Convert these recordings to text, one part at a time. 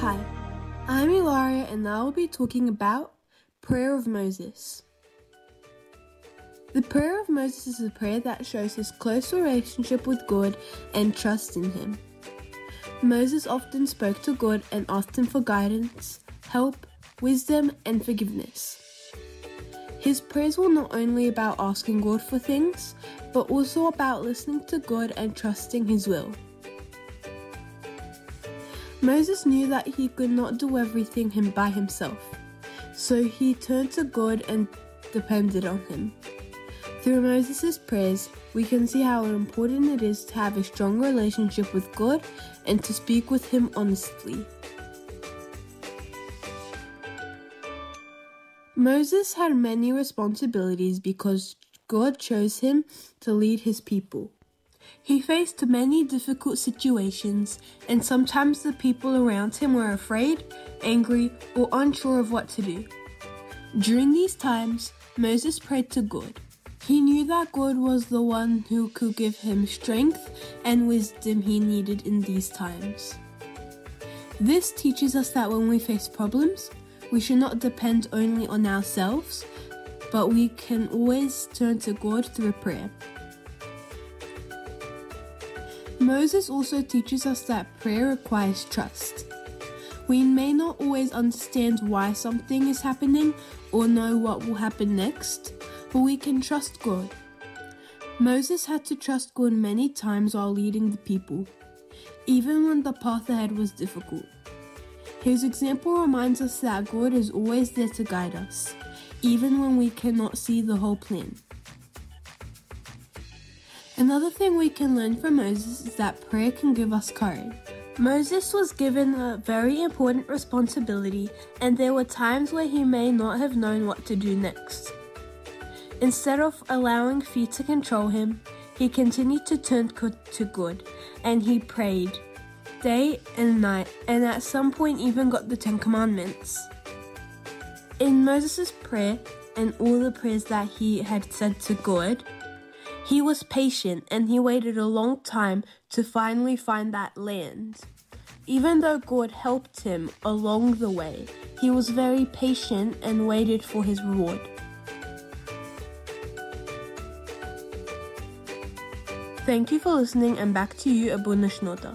Hi, I'm Ilaria and I will be talking about Prayer of Moses. The Prayer of Moses is a prayer that shows his close relationship with God and trust in him. Moses often spoke to God and asked him for guidance, help, wisdom, and forgiveness. His prayers were not only about asking God for things, but also about listening to God and trusting his will. Moses knew that he could not do everything by himself, so he turned to God and depended on him. Through Moses' prayers, we can see how important it is to have a strong relationship with God and to speak with him honestly. Moses had many responsibilities because God chose him to lead his people. He faced many difficult situations, and sometimes the people around him were afraid, angry, or unsure of what to do. During these times, Moses prayed to God. He knew that God was the one who could give him strength and wisdom he needed in these times. This teaches us that when we face problems, we should not depend only on ourselves, but we can always turn to God through prayer. Moses also teaches us that prayer requires trust. We may not always understand why something is happening or know what will happen next, but we can trust God. Moses had to trust God many times while leading the people, even when the path ahead was difficult. His example reminds us that God is always there to guide us, even when we cannot see the whole plan. Another thing we can learn from Moses is that prayer can give us courage. Moses was given a very important responsibility, and there were times where he may not have known what to do next. Instead of allowing fear to control him, he continued to turn to God, and he prayed day and night, and at some point even got the 10 Commandments. In Moses' prayer and all the prayers that he had said to God, he was patient and he waited a long time to finally find that land. Even though God helped him along the way, he was very patient and waited for his reward. Thank you for listening, and back to you, Abuna Shnota.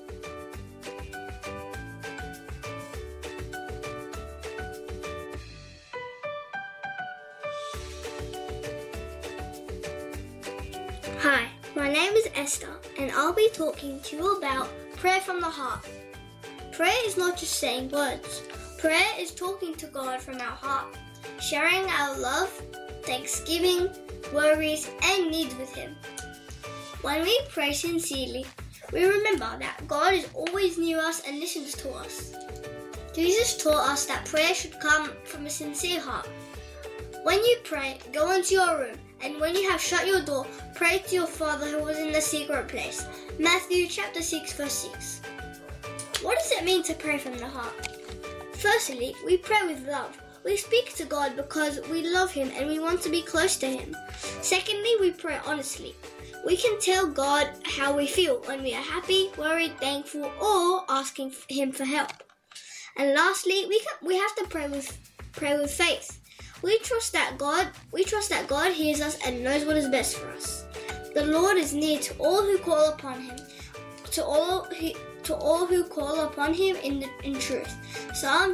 Hi, my name is Esther, and I'll be talking to you about prayer from the heart. Prayer is not just saying words. Prayer is talking to God from our heart, sharing our love, thanksgiving, worries, and needs with Him. When we pray sincerely, we remember that God is always near us and listens to us. Jesus taught us that prayer should come from a sincere heart. When you pray, go into your room, and when you have shut your door, pray to your Father who is in the secret place. Matthew chapter 6 verse 6. What does it mean to pray from the heart? Firstly, we pray with love. We speak to God because we love Him and we want to be close to Him. Secondly, we pray honestly. We can tell God how we feel when we are happy, worried, thankful, or asking Him for help. And lastly, we have to pray with faith. We trust that God hears us and knows what is best for us. The Lord is near to all who call upon Him, to all who call upon Him in truth. Psalm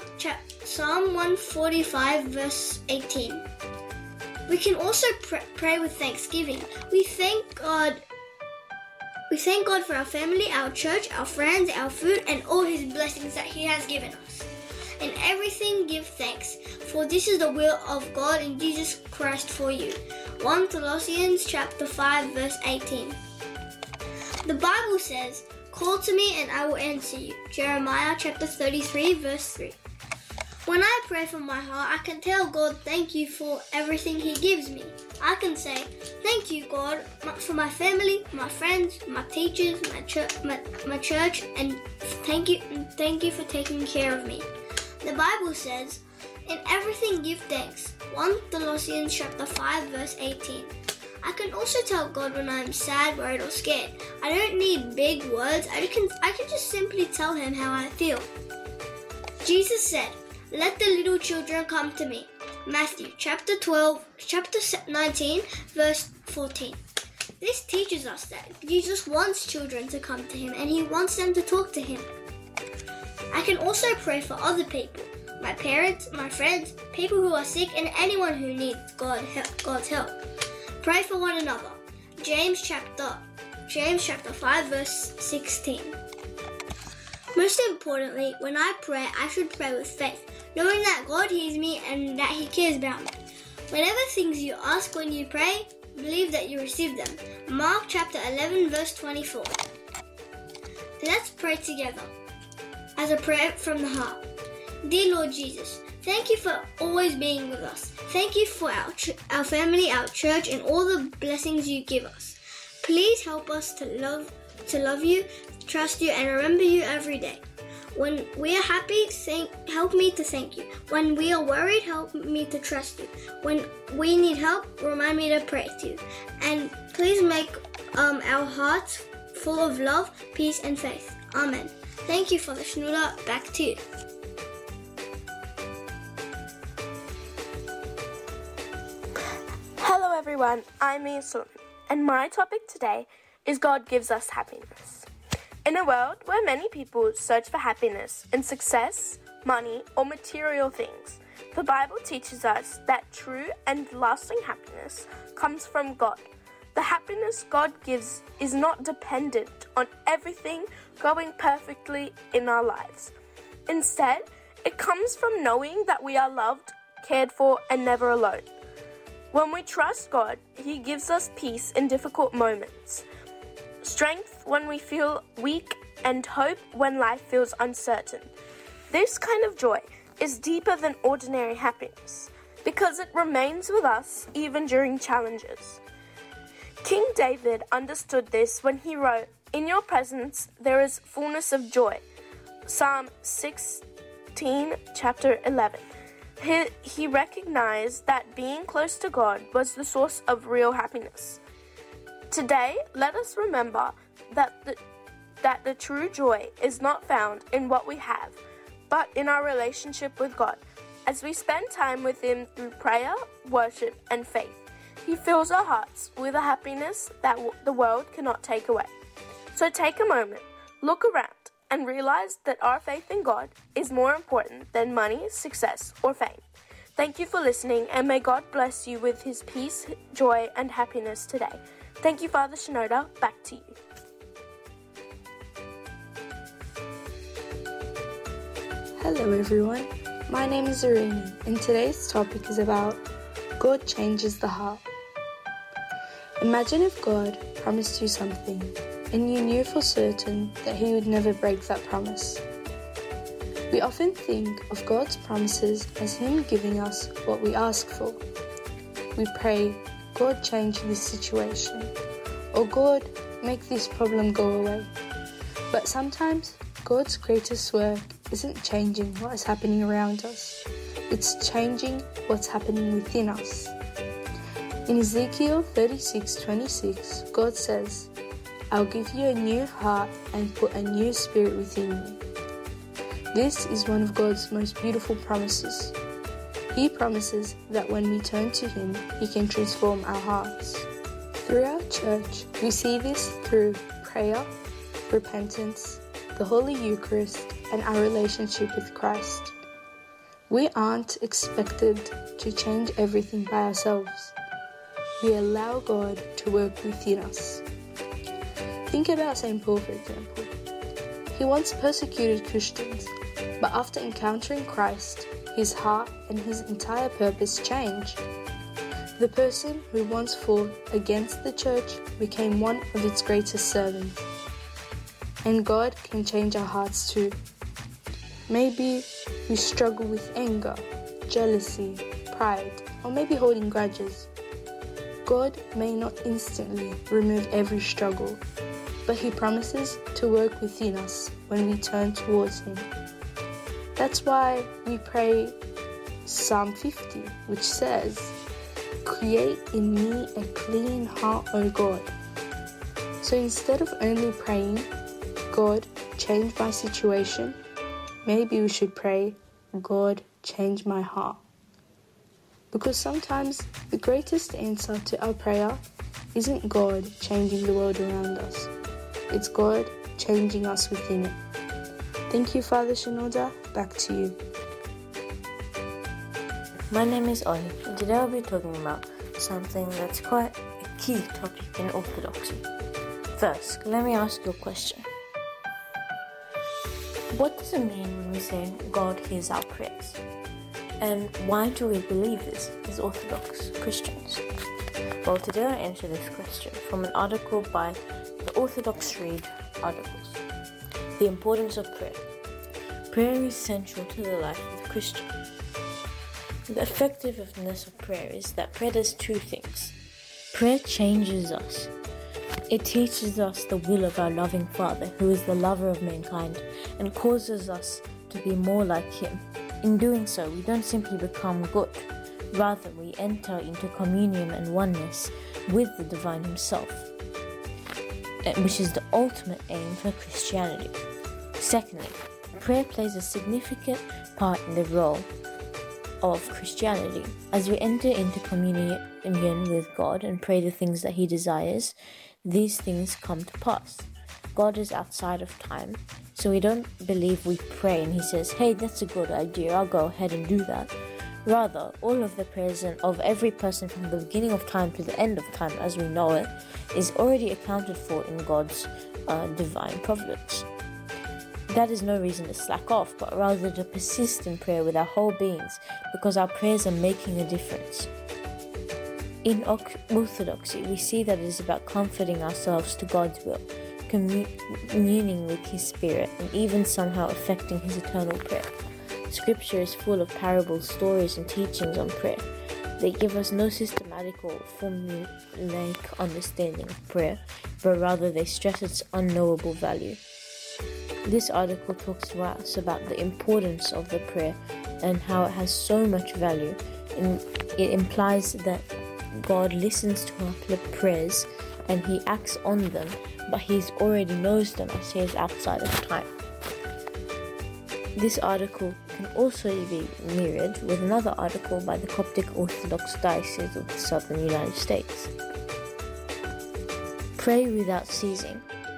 145 verse 18. We can also pray with thanksgiving. We thank God for our family, our church, our friends, our food, and all His blessings that He has given us. In everything give thanks, for this is the will of God in Jesus Christ for you. 1 Colossians chapter 5 verse 18. The Bible says, "Call to me and I will answer you." Jeremiah chapter 33 verse 3. When I pray from my heart, I can tell God thank you for everything He gives me. I can say, thank you God for my family, my friends, my teachers, my church, and thank you for taking care of me. The Bible says, in everything give thanks. 1 Colossians chapter 5 verse 18. I can also tell God when I'm sad, worried, or scared. I don't need big words. I can just simply tell Him how I feel. Jesus said, "Let the little children come to me." Matthew chapter 19, verse 14. This teaches us that Jesus wants children to come to him and he wants them to talk to him. I can also pray for other people, my parents, my friends, people who are sick, and anyone who needs God's help. Pray for one another. James chapter 5, verse 16. Most importantly, when I pray, I should pray with faith, knowing that God hears me and that he cares about me. Whatever things you ask when you pray, believe that you receive them. Mark chapter 11, verse 24. Let's pray together as a prayer from the heart. Dear Lord Jesus, thank you for always being with us. Thank you for our family, our church, and all the blessings you give us. Please help us to love you, trust you, and remember you every day. When we are happy, help me to thank you. When we are worried, help me to trust you. When we need help, remind me to pray to you. And please make our hearts full of love, peace, and faith. Amen. Thank you for the Schnuller. Back to you. Hello everyone, I'm Mia Solomon, and my topic today is God gives us happiness. In a world where many people search for happiness in success, money, or material things, the Bible teaches us that true and lasting happiness comes from God. The happiness God gives is not dependent on everything going perfectly in our lives. Instead, it comes from knowing that we are loved, cared for, and never alone. When we trust God, He gives us peace in difficult moments, strength when we feel weak, and hope when life feels uncertain. This kind of joy is deeper than ordinary happiness because it remains with us even during challenges. King David understood this when he wrote, "In your presence there is fullness of joy." Psalm 16, chapter 11. He recognized that being close to God was the source of real happiness. Today, let us remember that the true joy is not found in what we have, but in our relationship with God. As we spend time with Him through prayer, worship, and faith, He fills our hearts with a happiness that the world cannot take away. So take a moment, look around, and realize that our faith in God is more important than money, success, or fame. Thank you for listening, and may God bless you with His peace, joy, and happiness today. Thank you, Father Shinoda. Back to you. Hello everyone, my name is Irene, and today's topic is about God changes the heart. Imagine if God promised you something and you knew for certain that He would never break that promise. We often think of God's promises as Him giving us what we ask for. We pray, "God, change this situation," or "God, make this problem go away." But sometimes God's greatest work isn't changing what is happening around us. It's changing what's happening within us. In Ezekiel 36:26, God says, "I'll give you a new heart and put a new spirit within you." This is one of God's most beautiful promises. He promises that when we turn to Him, He can transform our hearts. Through our church, we see this through prayer, repentance, the Holy Eucharist, and our relationship with Christ. We aren't expected to change everything by ourselves. We allow God to work within us. Think about St. Paul, for example. He once persecuted Christians, but after encountering Christ, his heart and his entire purpose changed. The person who once fought against the church became one of its greatest servants. And God can change our hearts too. Maybe we struggle with anger, jealousy, pride, or maybe holding grudges. God may not instantly remove every struggle, but He promises to work within us when we turn towards Him. That's why we pray Psalm 50, which says, "Create in me a clean heart, O God." So instead of only praying, "God, change my situation," maybe we should pray, God, change my heart. Because sometimes the greatest answer to our prayer isn't God changing the world around us. It's God changing us within it. Thank you, Father Shinoda. Back to you. My name is Oli, and today I'll be talking about something that's quite a key topic in Orthodoxy. First, let me ask you a question. What does it mean when we say God hears our prayers? And why do we believe this as Orthodox Christians? Well, today I answer this question from an article by the Orthodox Read articles. The importance of prayer. Prayer is central to the life of the Christian. The effectiveness of prayer is that prayer does two things. Prayer changes us. It teaches us the will of our loving Father, who is the lover of mankind, and causes us to be more like Him. In doing so, we don't simply become good. Rather, we enter into communion and oneness with the Divine Himself, which is the ultimate aim for Christianity. Secondly, prayer plays a significant part in the role of Christianity. As we enter into communion with God and pray the things that He desires, these things come to pass. God is outside of time, so we don't believe we pray and He says, hey, that's a good idea, I'll go ahead and do that. Rather, all of the prayers of every person from the beginning of time to the end of time as we know it is already accounted for in God's divine providence. That is no reason to slack off, but rather to persist in prayer with our whole beings, because our prayers are making a difference. In Orthodoxy, we see that it is about comforting ourselves to God's will, communing with His Spirit, and even somehow affecting His eternal prayer. Scripture is full of parables, stories, and teachings on prayer. They give us no systematic or formulaic understanding of prayer, but rather they stress its unknowable value. This article talks to us about the importance of the prayer and how it has so much value. It implies that God listens to our prayers and He acts on them, but He already knows them as He is outside of time. This article can also be mirrored with another article by the Coptic Orthodox Diocese of the Southern United States. Pray without ceasing.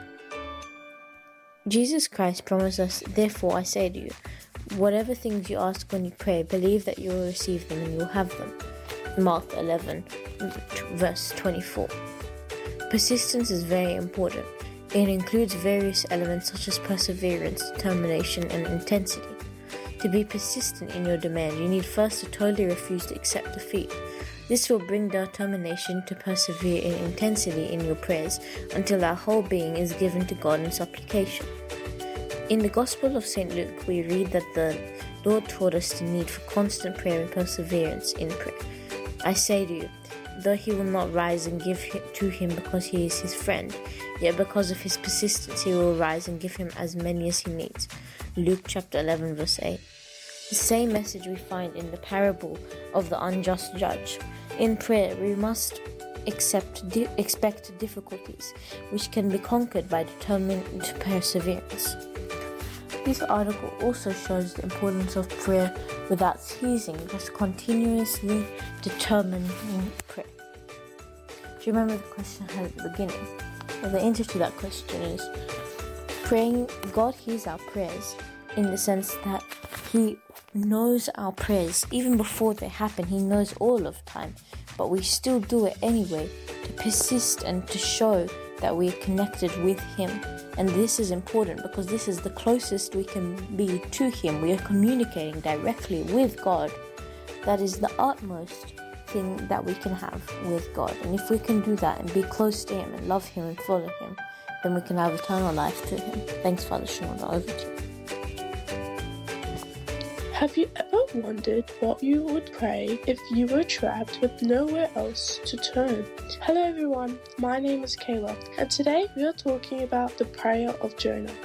Jesus Christ promised us, therefore I say to you, whatever things you ask when you pray, believe that you will receive them and you will have them. Mark 11, verse 24. Persistence is very important. It includes various elements such as perseverance, determination, and intensity. To be persistent in your demand, you need first to totally refuse to accept defeat. This will bring determination to persevere in intensity in your prayers until our whole being is given to God in supplication. In the Gospel of St. Luke, we read that the Lord taught us the need for constant prayer and perseverance in prayer. I say to you, though he will not rise and give to him because he is his friend, yet because of his persistence he will rise and give him as many as he needs. Luke chapter 11 verse 8. The same message we find in the parable of the unjust judge. In prayer we must expect difficulties, which can be conquered by determined perseverance. This article also shows the importance of prayer without ceasing, just continuously determining prayer. Do you remember the question I had at the beginning? Well, the answer to that question is praying. God hears our prayers in the sense that He knows our prayers even before they happen. He knows all of time, but we still do it anyway to persist and to show that we are connected with Him. And this is important because this is the closest we can be to Him. We are communicating directly with God. That is the utmost thing that we can have with God. And if we can do that and be close to Him and love Him and follow Him, then we can have eternal life to Him. Thanks, Father Shinoda. Over to you. Have you ever wondered what you would pray if you were trapped with nowhere else to turn? Hello everyone, my name is Kayla, and today we are talking about the prayer of Jonah.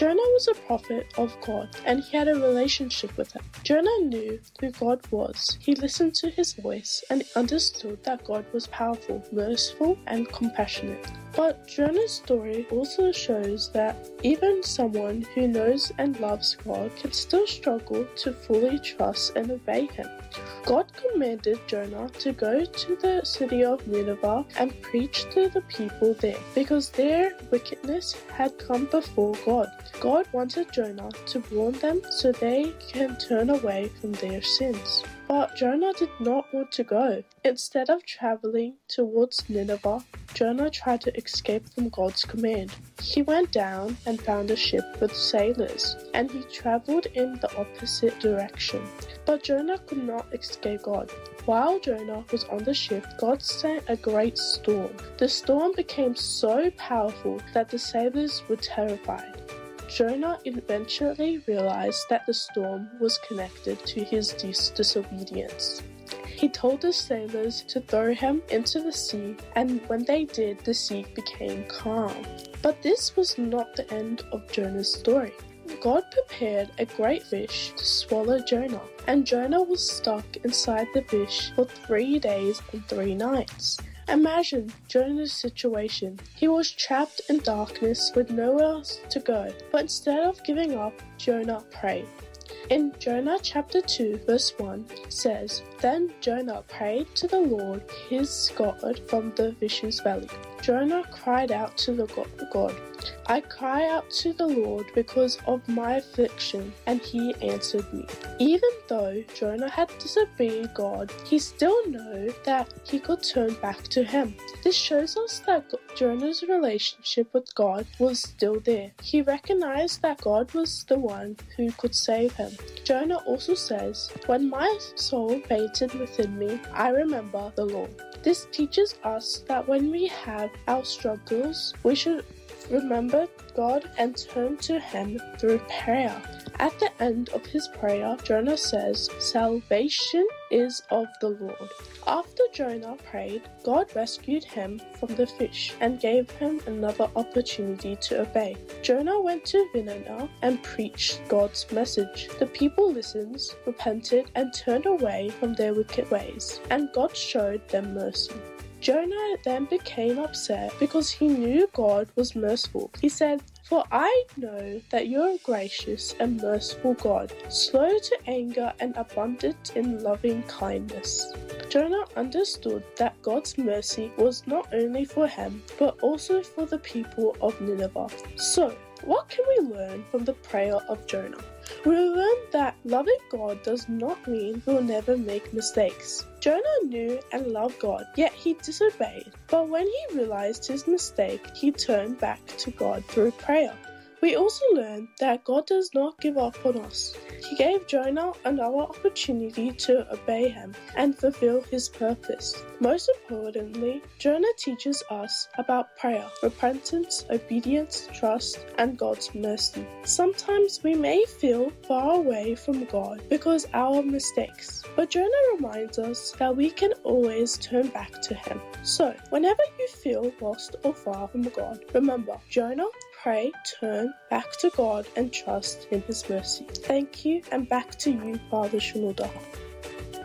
Jonah was a prophet of God, and he had a relationship with him. Jonah knew who God was. He listened to his voice and understood that God was powerful, merciful, and compassionate. But Jonah's story also shows that even someone who knows and loves God can still struggle to fully trust and obey him. God commanded Jonah to go to the city of Nineveh and preach to the people there, because their wickedness had come before God. God wanted Jonah to warn them so they can turn away from their sins. But Jonah did not want to go. Instead of traveling towards Nineveh, Jonah tried to escape from God's command. He went down and found a ship with sailors, and he traveled in the opposite direction. But Jonah could not escape God. While Jonah was on the ship, God sent a great storm. The storm became so powerful that the sailors were terrified. Jonah eventually realized that the storm was connected to his disobedience. He told the sailors to throw him into the sea, and when they did, the sea became calm. But this was not the end of Jonah's story. God prepared a great fish to swallow Jonah, and Jonah was stuck inside the fish for 3 days and 3 nights. Imagine Jonah's situation. He was trapped in darkness with nowhere else to go, but instead of giving up, Jonah prayed. In Jonah chapter 2 verse 1 says, "Then Jonah prayed to the Lord his God from the fish's belly. Jonah cried out to the God, I cry out to the Lord because of my affliction, and he answered me." Even though Jonah had disobeyed God, he still knew that he could turn back to him. This shows us that Jonah's relationship with God was still there. He recognized that God was the one who could save him. Jonah also says, "When my soul fainted within me, I remember the Lord." This teaches us that when we have our struggles, we should remember God and turn to him through prayer. At the end of his prayer, Jonah says, "Salvation is of the Lord." After Jonah prayed, God rescued him from the fish and gave him another opportunity to obey. Jonah went to Nineveh and preached God's message. The people listened, repented, and turned away from their wicked ways, and God showed them mercy. Jonah then became upset because he knew God was merciful. He said, "For I know that you are a gracious and merciful God, slow to anger and abundant in loving kindness." Jonah understood that God's mercy was not only for him, but also for the people of Nineveh. So, what can we learn from the prayer of Jonah? We learn that loving God does not mean we'll never make mistakes. Jonah knew and loved God, yet he disobeyed. But when he realized his mistake, he turned back to God through prayer. We also learn that God does not give up on us. He gave Jonah another opportunity to obey him and fulfill his purpose. Most importantly, Jonah teaches us about prayer, repentance, obedience, trust, and God's mercy. Sometimes we may feel far away from God because of our mistakes, but Jonah reminds us that we can always turn back to him. So, whenever you feel lost or far from God, remember Jonah, pray, turn back to God, and trust in his mercy. Thank you, and back to you, Father Shmuda.